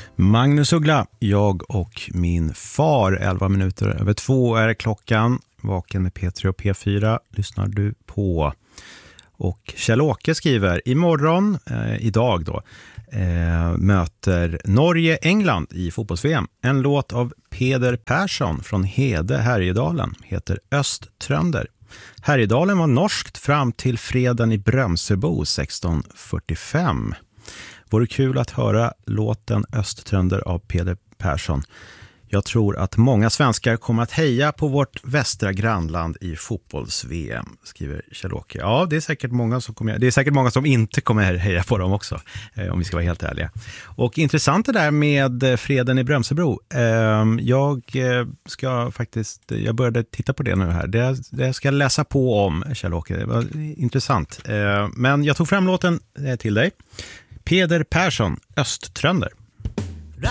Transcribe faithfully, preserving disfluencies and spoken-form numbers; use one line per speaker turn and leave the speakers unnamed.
Magnus Uggla, jag och min far, elva minuter över två är klockan. Vaken med P tre och P fyra lyssnar du på. Och Kjell-Åke skriver, imorgon, eh, idag då, eh, möter Norge England i fotbolls-V M. En låt av Peder Persson från Hede, Härjedalen, heter Östtrönder. Härjedalen var norskt fram till freden i Brömsebo sexton fyrtiofem. Vore kul att höra låten Östtrönder av Peder Persson. Jag tror att många svenskar kommer att heja på vårt västra grannland i fotbolls-V M, skriver Kjell-Åke. Ja, det är säkert många som kommer, det är säkert många som inte kommer heja på dem också, eh, om vi ska vara helt ärliga. Och intressant det där med freden i Brömsebro. Eh, jag ska faktiskt, jag började titta på det nu här. Det, det ska jag läsa på om, Kjell-Åke. Det var intressant. Eh, men jag tog fram låten till dig. Peder Persson, Östtrönder.